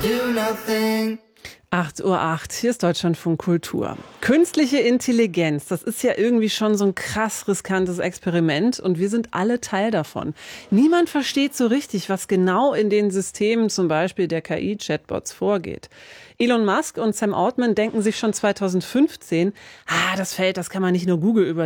8:08 Uhr, hier ist Deutschlandfunk Kultur. Künstliche Intelligenz, das ist ja irgendwie schon so ein krass riskantes Experiment und wir sind alle Teil davon. Niemand versteht so richtig, was genau in den Systemen zum Beispiel der KI-Chatbots vorgeht. Elon Musk und Sam Altman denken sich schon 2015, das Feld, das kann man nicht nur Google